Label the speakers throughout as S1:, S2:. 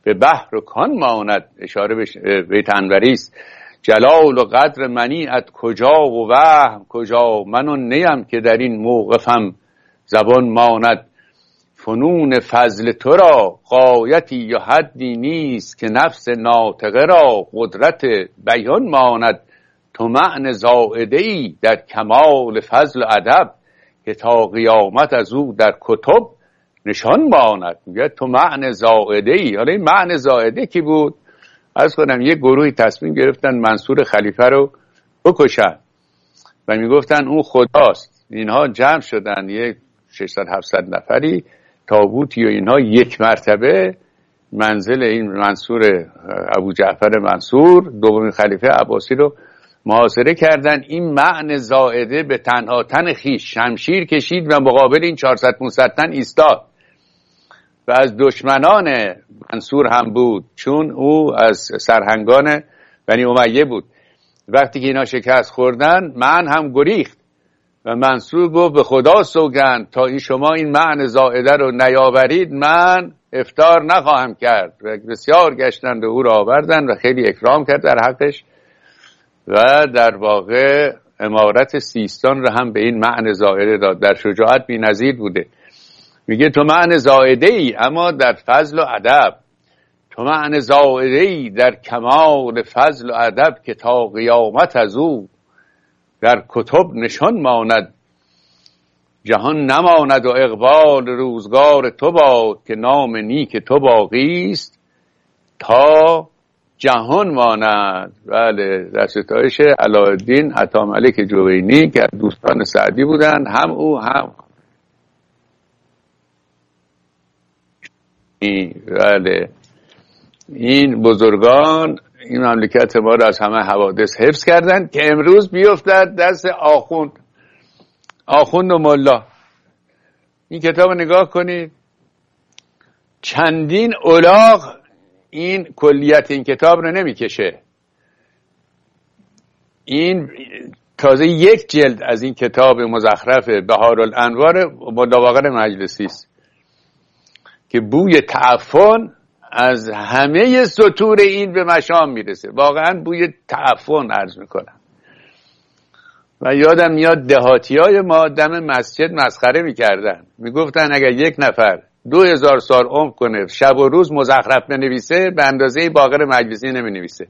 S1: به بحر و کان ماند. اشاره به بیت انوری است. جلال و قدر منیعت کجا و وهم کجا، من و نیم که در این موقفم زبان ماند. فنون فضل تو را غایتی یا حدی نیست، که نفس ناطقه را قدرت بیان ماند. تو معنی زائده ای در کمال فضل و ادب، که تا قیامت از او در کتب نشان ماند. میگه تو معنی زائده ای. حالا این معنی زائده کی بود؟ عرض کنم یک گروهی تصمیم گرفتن منصور خلیفه رو بکشن و میگفتن اون خداست. اینها جمع شدن، یک 600-700 نفری، تابوتی و اینها، یک مرتبه منزل این منصور ابو جعفر منصور دومین خلیفه عباسی رو محاصره کردن. این معنی زائده به تنها تن خیش شمشیر کشید و مقابل این 400-500 تن ایستاد و از دشمنان منصور هم بود، چون او از سرهنگان بنی امیه بود. وقتی که اینا شکست خوردن، من هم گریخت و منصور گفت به خدا سوگند تا این شما این معنی زائده رو نیاورید من افطار نخواهم کرد. و بسیار گشتند و او را آوردن و خیلی اکرام کرد در حقش و در واقع امارت سیستان رو هم به این معنی زائده داد. در شجاعت بی‌نظیر بوده. میگه تو معنی زائده ای اما در فضل و ادب، تو معنی زائده ای در کمال فضل و ادب، که تا قیامت از او در کتب نشان ماند. جهان نماند و اقبال روزگار تو باد، که نام نیک تو باقی است تا جهان ماند. بله، در ستایش علاءالدین عطاملک جوینی که از دوستان سعدی بودن، هم او هم بله این بزرگان این مملکت ما را از همه حوادث حفظ کردن که امروز بیفتد دست آخوند و ملا. این کتاب نگاه کنید، چندین الاغ این کلیت این کتاب رو نمیکشه. این تازه یک جلد از این کتاب مزخرف بهارالانوار مداوقر مجلسی است که بوی تعفن از همه سطور این به مشام میرسه. واقعا بوی تعفن عرض میکنم. و یادم میاد دهاتیای ما دم مسجد مسخره میکردن، میگفتن اگر یک نفر 2000 سال عمر کنه شب و روز مزخرف بنویسه به اندازه باقر مجلسی نمینویسه.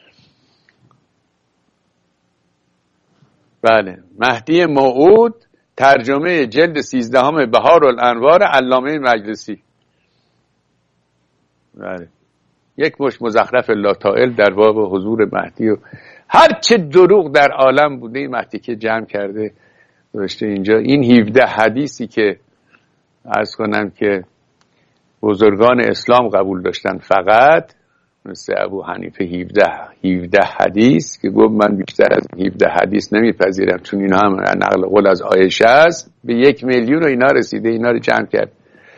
S1: بله، مهدی موعود ترجمه جلد 13 بهارالانوار علامه مجلسی. بله، یک مش مزخرف لاتائل در باب حضور مهدی و هر چه دروغ در عالم بوده این مهدی که جمع کرده گذاشته اینجا. این 17 حدیثی که عرض کنم که بزرگان اسلام قبول داشتن، فقط مثل ابو حنیفه 17 حدیث که گفت من بیشتر از 17 حدیث نمیپذیرم، چون اینا هم نقل قول از عایشه است. به 1 میلیون و اینا رسیده، اینا رو جمع کرد.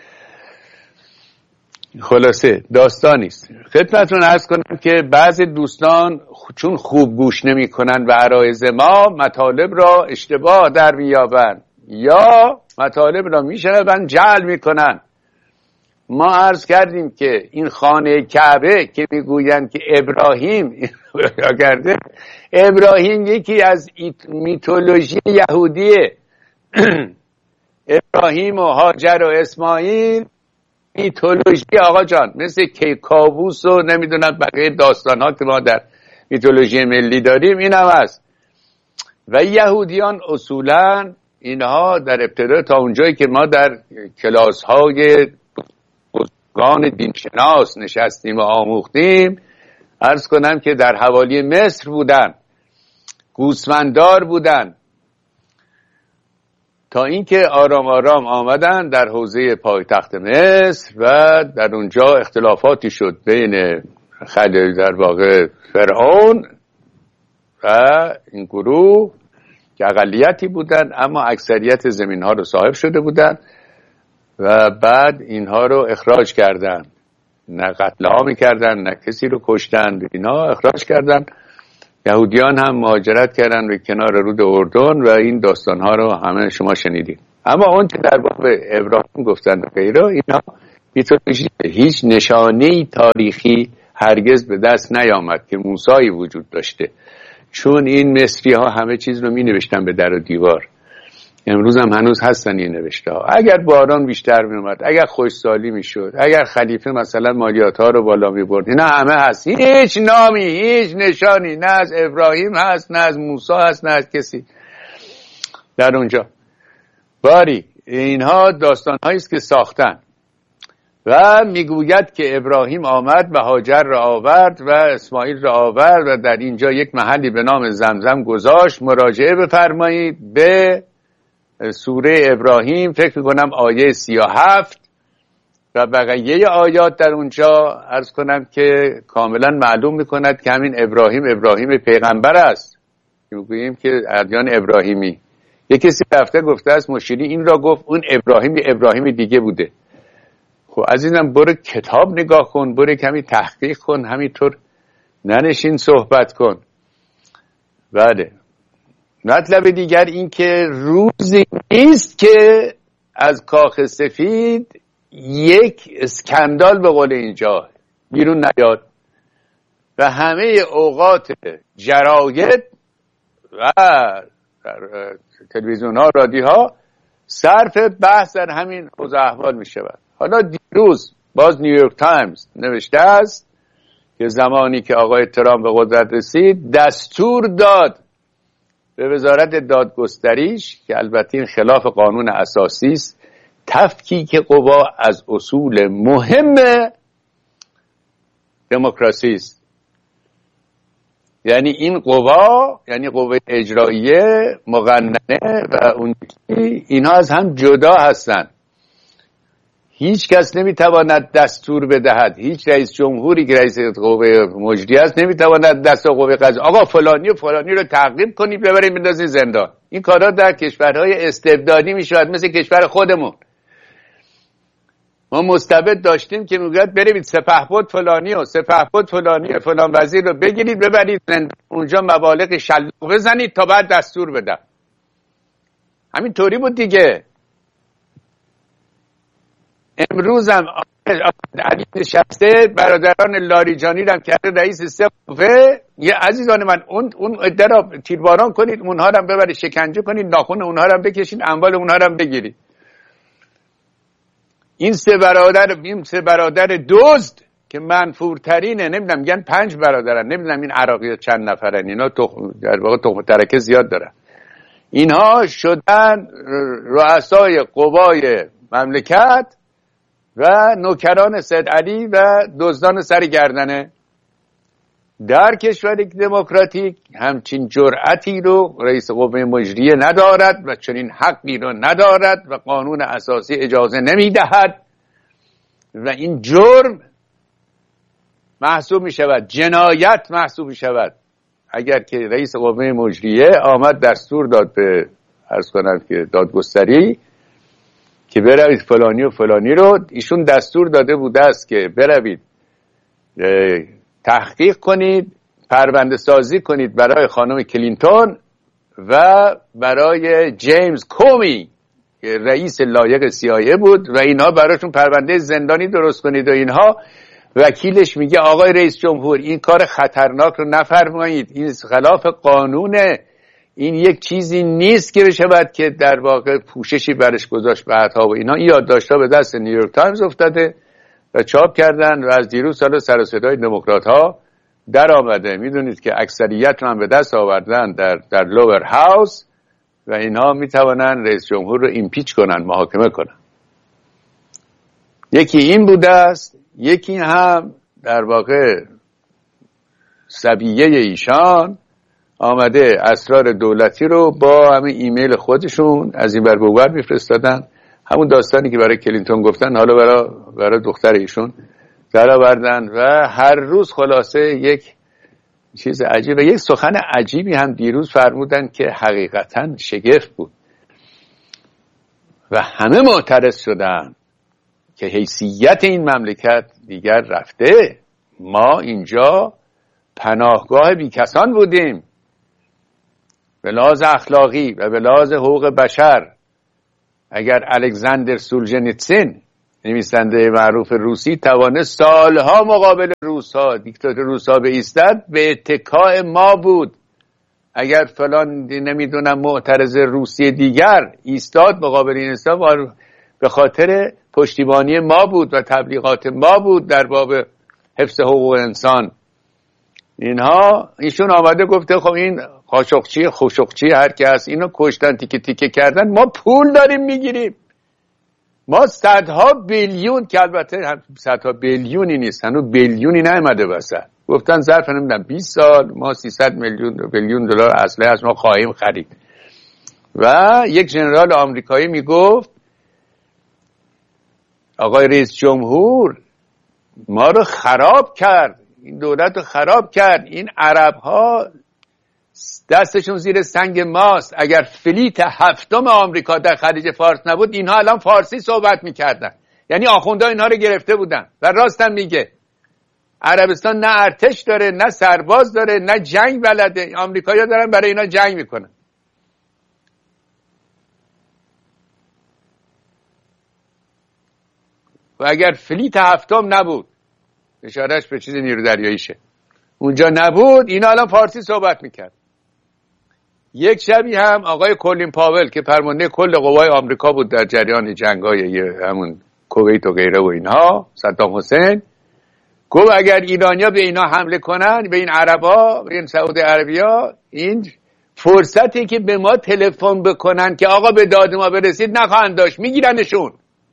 S1: خلاصه داستانی است. خدمتتون عرض کنم که بعضی دوستان چون خوب گوش نمی کنن و عرایض ما مطالب را اشتباه در میابن یا مطالب را میشنون جعل میکنن. ما عرض کردیم که این خانه کعبه که میگویند که ابراهیم کرده، ابراهیم یکی از میتولوژی یهودیه. ابراهیم و هاجر و اسماعیل میتولوژی آقا جان، مثل کیکاووس و نمیدونم بقیه داستان ها که ما در میتولوژی ملی داریم این هم هست. و یهودیان اصولا اینها در ابتدا تا اونجایی که ما در کلاس های بزرگان دینشناس نشستیم و آموختیم، عرض کنم که در حوالی مصر بودن، گوسفنددار بودن، تا اینکه آرام آرام آمدن در حوزه پایتخت مصر و در اونجا اختلافاتی شد بین در واقع فرعون و این گروه که اقلیتی بودن اما اکثریت زمین ها رو صاحب شده بودن و بعد اینها رو اخراج کردن، نه قتل عامی کردن نه کسی رو کشتن، اینا اخراج کردن. یهودیان هم مهاجرت کردن به کنار رود اردن و این داستان ها رو همه شما شنیدید. اما اون که در باب ابراهیم گفتن و غیره، اینا هیچ نشانه تاریخی هرگز به دست نیامد که موسی وجود داشته، چون این مصری ها همه چیز رو می نوشتن به در و دیوار. امروز هم هنوز هستن این نوشته ها. اگر باران بیشتر می اومد، اگر خوشسالی می شد، اگر خلیفه مثلا مالیات ها رو بالا می برد، اینا همه هست. هیچ نامی، هیچ نشانی نه از ابراهیم هست، نه از موسی هست، نه از کسی در اونجا. باری اینها داستان هایی است که ساختن. و میگوید که ابراهیم آمد و هاجر را آورد و اسماعیل را آورد و در اینجا یک محلی به نام زمزم گذاشت. مراجعه بفرمایید به سوره ابراهیم، فکر میکنم آیه 37 و بقیه آیات در اونجا عرض کنم که کاملا معلوم میکند که همین ابراهیم پیغمبر است. میگوییم که ادیان ابراهیمی. یک کسی رفته گفته است مشیری این را گفت، اون ابراهیم دیگه بوده. خب عزیزم برو کتاب نگاه کن، برو کمی تحقیق کن، همینطور ننشین صحبت کن. بله، مطلب دیگر این که روزی نیست که از کاخ سفید یک اسکندال به قول اینجا بیرون نیاد و همه اوقات جراید و تلویزیون ها رادیو ها صرف بحث در همین اوضاع احوال می شود. حالا دیروز باز نیویورک تایمز نوشته است که زمانی که آقای ترامپ به قدرت رسید دستور داد به وزارت دادگستریش که البته این خلاف قانون اساسی است، تفکیک قوا از اصول مهم دموکراسی است. یعنی این قوا، یعنی قوه اجراییه، مقننه و اون اینها از هم جدا هستند. هیچ کس نمیتواند دستور بدهد، هیچ رئیس جمهوری که رئیس قوه مجریه است نمیتواند دست قوه قضاییه آقا فلانی و فلانی رو تعقیب کنید ببرید بندازید زندان. این کارا در کشورهای استبدادی میشود، مثل کشور خودمون. ما مستبد داشتیم که میگوید برید سپهبد فلانی و سپهبد فلانی فلان وزیر رو بگیرید ببرید زندان، اونجا مبالغ شلاق بزنید تا بعد دستور بدم. همین طوری بود دیگه. امروز هم علی نشسته، برادران لاریجانی رو هم کرده رئیس سقفه. یه عزیزان من اون عده را تیرباران کنید، اونها رو هم ببرید شکنجه کنید، ناخن اونها رو هم بکشید، اموال اونها رو هم بگیرید. این سه برادر دزد که منفورترینه، نمیدونم میگن 5 برادرن، نمیدونم این عراقی چند نفرن، اینا در واقع تخم ترکه زیاد دارن. اینها شدن رؤسای قوای مملکت و نوکران سید علی و دزدان سر گردنه. در کشور دموکراتیک همچین جرأتی رو رئیس قوه مجریه ندارد و چنین حقی رو ندارد و قانون اساسی اجازه نمیدهد و این جرم محسوب می شود، جنایت محسوب می شود. اگر که رئیس قوه مجریه آمد دستور داد به عرض کنم که دادگستری که بروید فلانی و فلانی رو، ایشون دستور داده بوده است که بروید تحقیق کنید، پرونده سازی کنید برای خانم کلینتون و برای جیمز کومی که رئیس لایق CIA بود و اینها براشون پرونده زندانی درست کنید و اینها. وکیلش میگه آقای رئیس جمهور این کار خطرناک رو نفرمایید، این خلاف قانونه، این یک چیزی نیست که بشود که در واقع پوششی برش گذاشت بعدها و اینا. این یادداشت‌ها به دست نیویورک تایمز افتاده و چاپ کردن و از دیروز سال سر و صدای دموکرات‌ها در آمده. میدونید که اکثریت رو هم به دست آوردن در لوور هاوس و اینها میتوانن رئیس جمهور رو ایمپیچ کنن، محاکمه کنن. یکی این بوده است، یکی هم در واقع صبیه ایشان آمده اسرار دولتی رو با همین ایمیل خودشون از این بر به اون میفرستادن. همون داستانی که برای کلینتون گفتن حالا برای دختر ایشون در آوردن و هر روز خلاصه یک چیز عجیب و یک سخن عجیبی هم دیروز فرمودن که حقیقتا شگفت بود و همه معترض شدن که حیثیت این مملکت دیگر رفته. ما اینجا پناهگاه بیکسان بودیم به لحاظ اخلاقی و به لحاظ حقوق بشر. اگر الکساندر سولجنیتسین نویسنده معروف روسی، توانست سالها مقابل روس‌ها، دیکتاتور روس‌ها بایستد، به اتکاء ما بود. اگر فلان نمیدونم معترض روسی دیگر ایستاد مقابل این حساب، به خاطر پشتیبانی ما بود و تبلیغات ما بود در باب حفظ حقوق انسان. ایشون آمده گفته خب این خاشقچی هر که هست اینو کشتن، تیکه تیکه کردن، ما پول داریم میگیریم. ما صدها بیلیون، که البته صدها بیلیونی نیست، هنوز بیلیونی نیامده وسط، گفتن ظرف نمیدونم 20 سال ما 300 بیلیون دلار اسلحه از ما خواهیم خرید. و یک ژنرال آمریکایی میگفت آقای رئیس جمهور ما رو خراب کرد، این دولت رو خراب کرد، این عرب ها دستشون زیر سنگ ماست. اگر فلیت هفتم آمریکا در خلیج فارس نبود اینها الان فارسی صحبت میکردن. یعنی آخوندها اینها رو گرفته بودن. و راستم میگه عربستان نه ارتش داره، نه سرباز داره، نه جنگ بلده. آمریکایی‌ها دارن برای اینا جنگ میکنن. و اگر فلیت هفتم نبود، اشارهش به چیز نیرو دریاییشه، اونجا نبود اینا الان فارسی صحبت میکرد. یک شبی هم آقای کلین پاول که فرمانده کل قوای آمریکا بود در جریان جنگ‌های همون کویت و غیره و اینها، صدام حسین گفت اگر ایرانیا به اینا حمله کنن، به این عربا، به این سعودی عربیا، این فرصتی که به ما تلفن بکنن که آقا به داد ما برسید نخواهند داشت، میگیرنشون.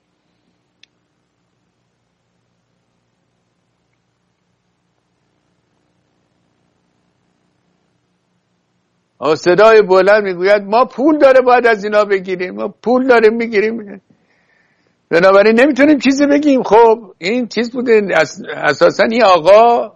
S1: صدای بلند میگوید ما پول داره باید از اینا بگیریم، ما پول داریم میگیریم، بنابراین نمیتونیم چیزی بگیم. خب این چیز بوده، اساسا این آقا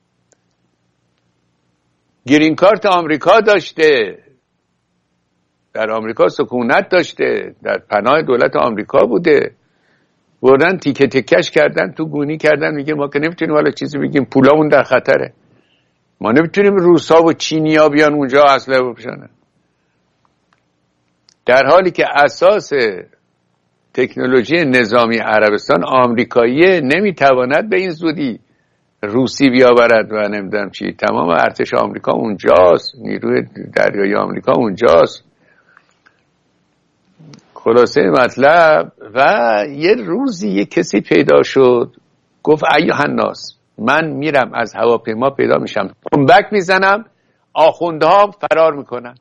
S1: گرین کارت آمریکا داشته، در آمریکا سکونت داشته، در پناه دولت آمریکا بوده، بردن تیکه تکش کردن، تو گونی کردن، میگه ما که نمیتونیم حالا چیزی بگیم، پولامون در خطره، ما نمیتونیم روسا و چینیا بیان اونجا اسلحه بپوشونن. در حالی که اساس تکنولوژی نظامی عربستان آمریکاییه، نمیتواند به این زودی روسی بیاورد و نمیدونم چی. تمام ارتش آمریکا اونجاست، نیروی دریایی آمریکا اونجاست. خلاصه مطلب، و یه روزی یه کسی پیدا شد گفت ایها الناس، من میرم از هواپیما پیدا میشم، تنبک میزنم، آخوندها فرار میکنن.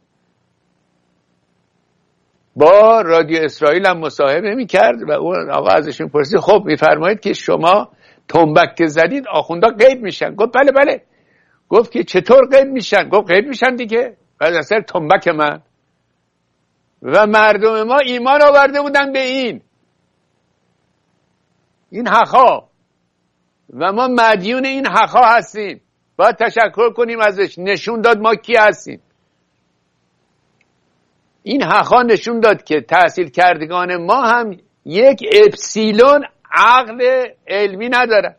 S1: با رادیو اسرائیل هم مصاحبه میکرد و اون آقا ازش میپرسید خب میفرمایید که شما تنبک که زدید آخوندها قید میشن؟ گفت بله بله. گفت که چطور قید میشن؟ گفت قید میشن دیگه، از اثر تنبک من. و مردم ما ایمان آورده بودن به این حقا، و ما مدیون این حقا هستیم، باید تشکر کنیم ازش. نشون داد ما کی هستیم. این حقا نشون داد که تحصیل کردگان ما هم یک اپسیلون عقل علمی ندارن.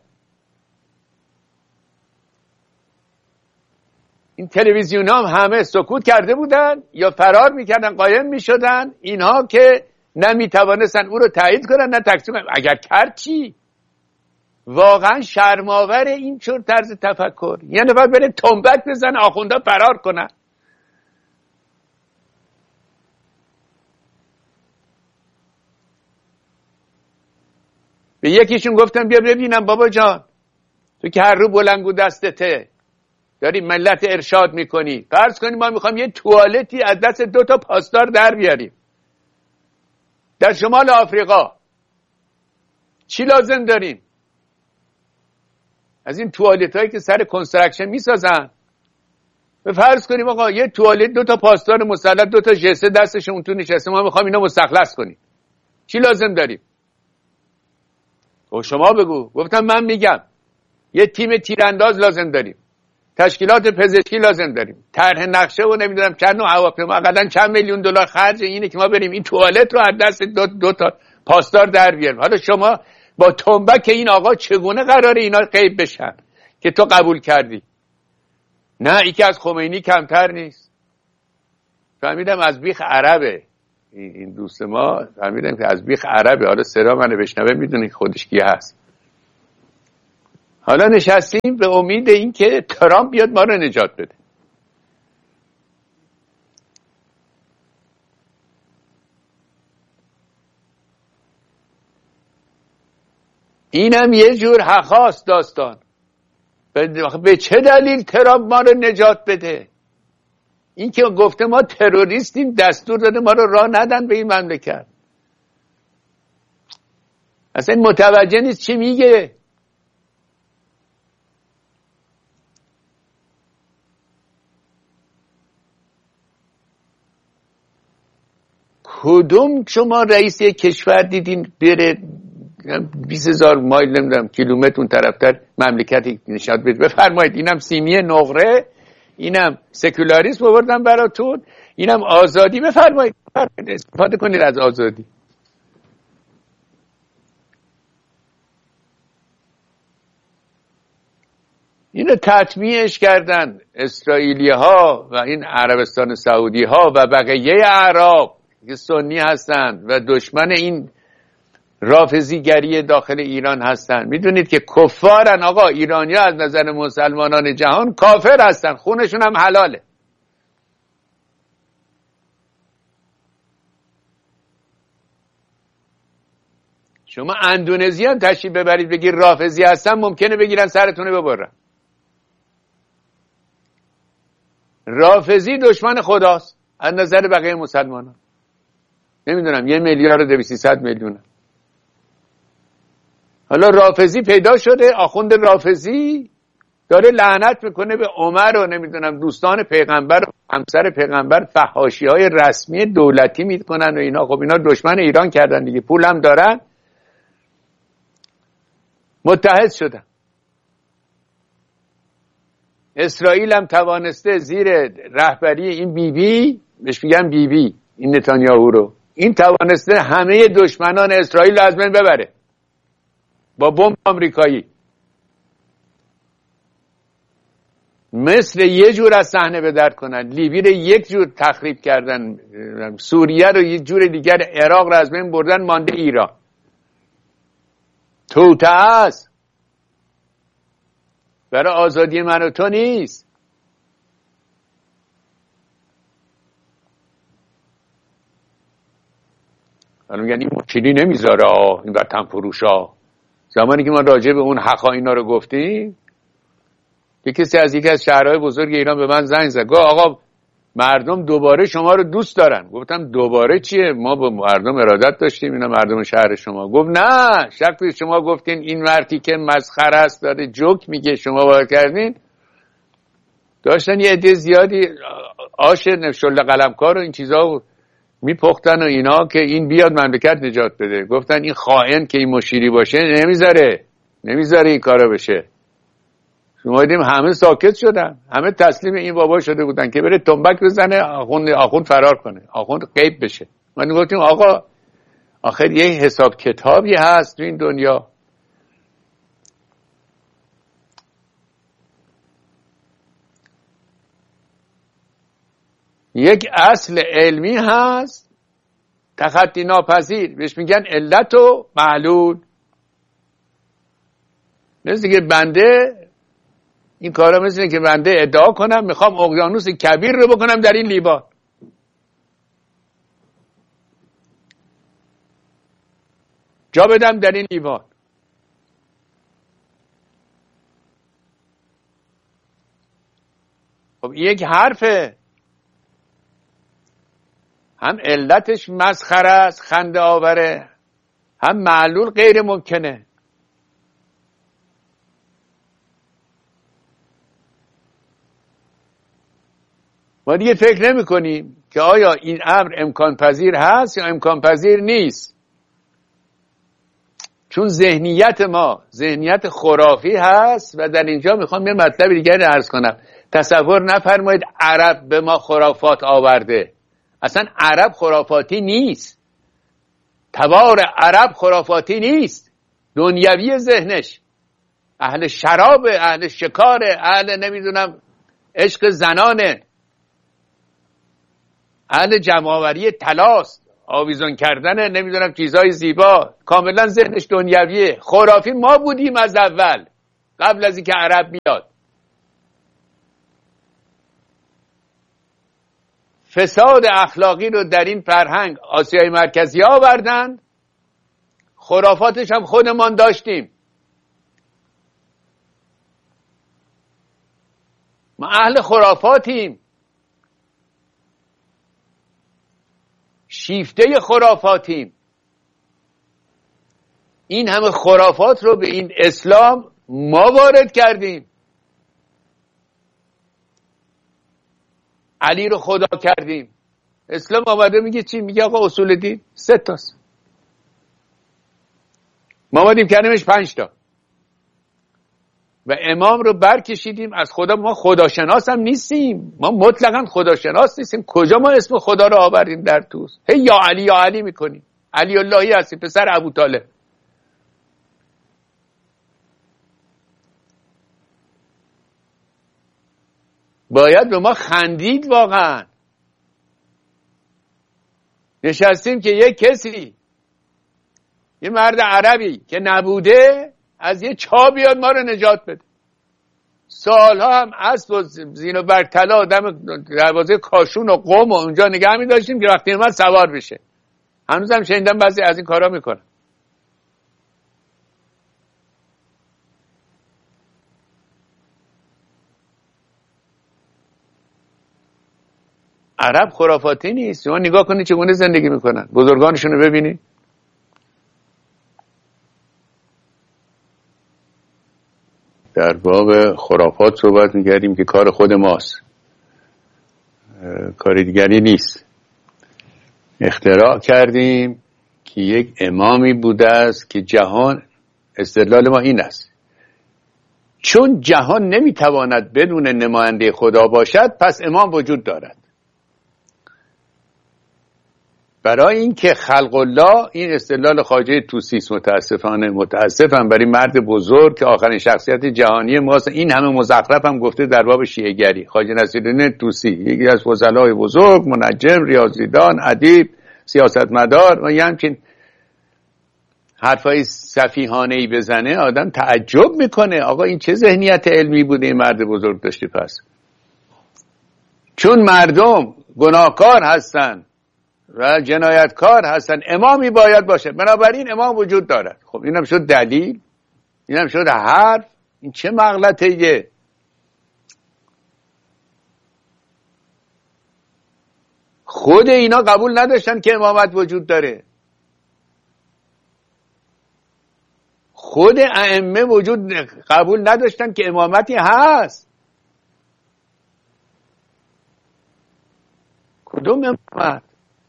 S1: این تلویزیون هم همه سکوت کرده بودن یا فرار میکردن، قایم میشدن، اینها که نمیتوانستن او رو تایید کنن نه تکذیب کنن. اگر کرد چی؟ واقعا شرم‌آور این چون طرز تفکر. یه نفر بره تنبک بزنه آخوندا فرار کنن. به یکیشون گفتم بیا ببینم بابا جان، تو که هر رو بلنگو دستته داری ملت ارشاد میکنی، فرض کنیم ما میخوام یه توالتی از دست 2 تا پاسدار در بیاریم در شمال آفریقا، چی لازم داریم؟ از این توالت هایی که سر کنسترکشن میسازن، به فرض کنیم آقا یه توالت 2 تا پاسدار مسلح 2 تا جسه دستشون تو نشسته، ما میخوام اینا مستخلص کنیم، چی لازم داریم؟ و شما بگو. گفتم من میگم یه تیم تیرانداز لازم داریم، تشکیلات پزشکی لازم داریم، طرح نقشه و نمیدونم چند نوع هواپیما، حداقل چند میلیون دلار خرج اینه که ما بریم این توالت رو از دست 2 تا پاسدار در بیاریم. حالا شما با تنبک این آقا چگونه قراره اینا غیب بشن که تو قبول کردی؟ نه، این که از خمینی کمتر نیست. فهمیدم از بیخ عربه. این دوست ما فهمیدم که از بیخ عربه. حالا صدا منو بشنوه میدونه که خودش کی هست. حالا نشستیم به امید این که ترامپ بیاد ما رو نجات بده. اینم یه جور حقاست داستان. به چه دلیل ترامپ ما رو نجات بده؟ این که گفته ما تروریستیم، دستور داده ما رو راه ندن به این مملکت. اصلا متوجه نیست چی میگه. کدوم شما رئیس یک کشور دیدین بره 20,000 مایل نمیدونم کیلومتر اون طرفتر مملکتی نشاد بده؟ بفرمایید. اینم سیمی نقره، اینم سکولاریسم آوردن براتون، اینم آزادی. بفرمایید استفاده کنید از آزادی. اینو تطمیعش کردن اسرائیلی ها و این عربستان سعودی ها و بقیه عرب که سنی هستند و دشمن این رافضیگری داخل ایران هستند. میدونید که کفارن آقا. ایرانی ها از نظر مسلمانان جهان کافر هستن، خونشون هم حلاله. شما اندونزی هم تشریف ببرید بگید رافضی هستن، ممکنه بگیرن سرتونه ببرن. رافضی دشمن خداست از نظر بقیه مسلمانان. نمیدونم 1,200,000,000 حالا رافضی پیدا شده، آخوند رافضی داره لعنت میکنه به عمر و نمیدونم دوستان پیغمبر و همسر پیغمبر، فحاشی های رسمی دولتی میکنن و اینا. خب اینا دشمن ایران کردن دیگه، پول هم دارن، متحد شدن. اسرائیل هم توانسته زیر رهبری این بیبی، بهش میگن بیبی، این نتانیاهو رو، این توانسته همه دشمنان اسرائیل رو از بین ببره با بمب آمریکایی. مصر یه جور از صحنه به در کنن، لیبی رو یک جور تخریب کردن، سوریه رو یه جور دیگر، عراق رو از بین بردن، مانده ایران. توطئه است، برای آزادی من و تو نیست. حالا میگن این مشکلی نمیذاره این وطن فروشا. زمانی که ما راجع به اون حقا اینا رو گفتیم، یه کسی از یکی از شهرهای بزرگ ایران به من زنگ زد، گفت آقا مردم دوباره شما رو دوست دارن. گفتم دوباره چیه؟ ما با مردم ارادت داشتیم، اینا مردم شهر شما. گفت نه، شرطی شما گفتین این مردی که مسخره است داره جوک میگه شما باور کردین. داشتن یه عده زیادی آش شله قلمکار و این چیزا میپختن و اینا که این بیاد مملکت نجات بده. گفتن این خائن که این مشیری باشه نمیذاره این کارا بشه. شما دیدیم همه ساکت شدن، همه تسلیم این بابا شده بودن که بره تنبک بزنه، آخوند فرار کنه، آخوند غیب بشه. ما گفتیم آقا آخر یه حساب کتابی هست تو این دنیا. یک اصل علمی هست تخطی ناپذیر، بهش میگن علت و معلول. مثل که بنده این کارا مثل که بنده ادعا کنم میخوام اقیانوس کبیر رو بکنم در این لیوان. جا بدم در این لیوان. خب یک حرفه، هم علتش مسخره است، خنده آوره، هم معلول غیر ممکنه. ما دیگه فکر نمی کنیم که آیا این امر امکان پذیر هست یا امکان پذیر نیست. چون ذهنیت ما ذهنیت خرافی هست و در اینجا میخوام یه مطلب دیگری عرض کنم. تصور نفرمایید عرب به ما خرافات آورده. اصلا عرب خرافاتی نیست. تبار عرب خرافاتی نیست. دنیوی ذهنش، اهل شراب، اهل شکار، اهل نمیدونم عشق زنانه، اهل جمع‌آوری طلاست. آویزون کردن نمیدونم چیزای زیبا، کاملا ذهنش دنیویه. خرافی ما بودیم از اول، قبل از اینکه عرب بیاد. فساد اخلاقی رو در این فرهنگ آسیای مرکزی آوردن، خرافاتش هم خودمان داشتیم. ما اهل خرافاتیم، شیفته خرافاتیم. این همه خرافات رو به این اسلام ما وارد کردیم. علی رو خدا کردیم. اسلام آمده میگه چی؟ میگه آقا اصول دین 3 تاست. ما آمدیم کردیمش 5 تا و امام رو برکشیدیم از خدا. ما خداشناس هم نیستیم، ما مطلقا خداشناس نیستیم. کجا ما اسم خدا رو آوردیم در توست؟ هی یا علی میکنیم. علی اللهی هستیم، پسر ابو طالب. باید به ما خندید واقعا. نشستیم که یک کسی، یه مرد عربی که نبوده، از یه چاه بیاد ما رو نجات بده. سالها هم اسب و زین و برطلا دم دروازه کاشون و قم و اونجا نگه می داشتیم که وقتی اومد سوار بشه. هنوز هم شنیدم بعضی از این کارا میکنن. عرب خرافاتی نیست. شما نگاه کنید چگونه زندگی میکنن، بزرگانشون رو ببینید. در باب خرافات صحبت میکردیم که کار خود ماست، کار دیگری نیست. اختراع کردیم که یک امامی بوده است که جهان، استدلال ما این است، چون جهان نمیتواند بدون نماینده خدا باشد پس امام وجود دارد. برای اینکه خلق الله، این استدلال خواجه طوسی است. متاسفم برای مرد بزرگ که آخرین شخصیت جهانی ماست. این همه مزخرف هم گفته در باب شیعه گری. خواجه نصیرالدین طوسی یکی از فضلای بزرگ، منجم، ریاضیدان، ادیب، سیاستمدار، و یه همچین حرفای سفیهانه‌ای بزنه آدم تعجب میکنه. آقا این چه ذهنیت علمی بوده این مرد بزرگ داشته؟ پس چون مردم گناهکار هستن و جنایتکار هستن، امامی باید باشه، بنابراین امام وجود دارد. خب اینم شد دلیل، اینم شد حرف. این چه مغلطه‌ایه؟ خود اینا قبول نداشتن که امامت وجود داره. خود ائمه وجود قبول نداشتن که امامتی هست. کدوم امامت؟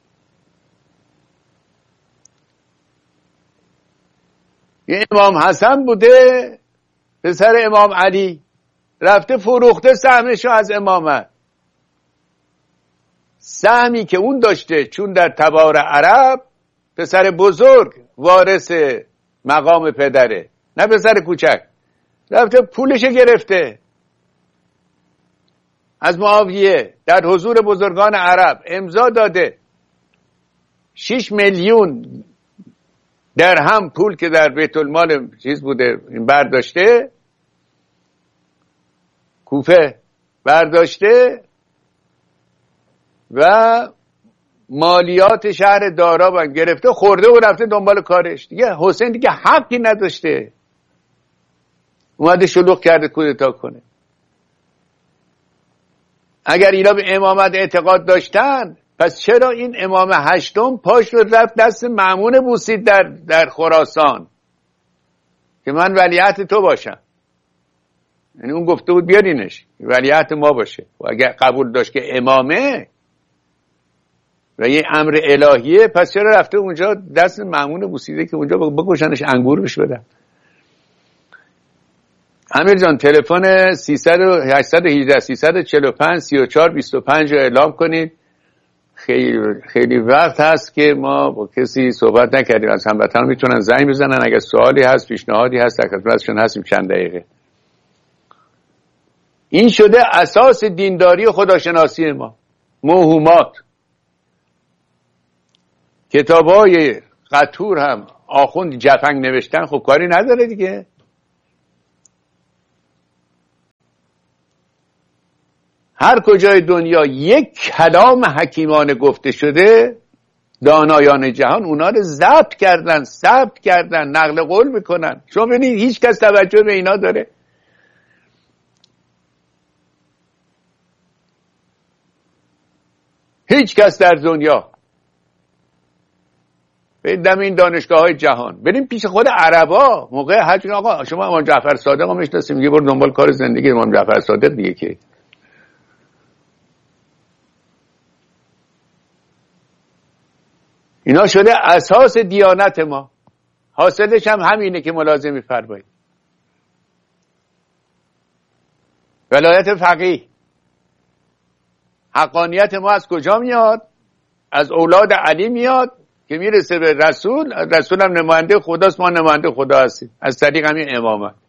S1: یه امام حسن بوده، پسر امام علی، رفته فروخته سهمشو از امامت. سهمی که اون داشته، چون در تبار عرب پسر بزرگ وارث مقام پدره، نه پسر کوچک، رفته پولش گرفته از معاویه، در حضور بزرگان عرب امضا داده. 6 میلیون درهم پول که در بیت المال چیز بوده این برداشته، کوفه برداشته، و مالیات شهر دارا گرفته، خورده و رفته دنبال کارش. دیگه حسین دیگه حقی نداشته، اومده شلوغ کرده کودتا کنه. اگر اینا به امامت اعتقاد داشتن، پس چرا این امام هشتم پاش رو رفت دست مأمون بوسید در خراسان که من ولیعهد تو باشم؟ یعنی اون گفته بود بیارینش ولیعهد ما باشه. و اگر قبول داشت که امامه و یه امر الهیه، پس چرا رفته اونجا دست مأمون بوسیده که اونجا بکشنش، انگور بهش بدن؟ امیر جان تلفن 818 345 34 25 رو اعلام کنید. خیلی وقت هست که ما با کسی صحبت نکردیم از هموطنان. میتونن زنگ بزنن اگر سوالی هست، پیشنهادی هست، در خدمتشون هستیم چند دقیقه. این شده اساس دینداری و خداشناسی ما. موهومات کتابای قطور هم آخوند جفنگ نوشتن، خب کاری نداره دیگه. هر کجای دنیا یک کلام حکیمانه گفته شده، دانایان جهان اونا رو ضبط کردن، ثبت کردن، نقل قول میکنن. شما ببینید هیچ کس توجه به اینا داره؟ هیچ کس در دنیا. بریم این دانشگاه های جهان، بریم پیش خود عربا موقع حج. آقا شما امام جعفر صادق رو میشناسید؟ میگه برو دنبال کار زندگی امام جعفر صادق دیگه. که اینا شده اساس دیانت ما. حاصلش هم همینه که ملازم می‌فرمایید. ولایت فقیه، حقانیت ما از کجا میاد؟ از اولاد علی میاد که میرسه به رسول. رسول هم نماینده خداست، ما نماینده خدا هستیم از طریق همین امامت.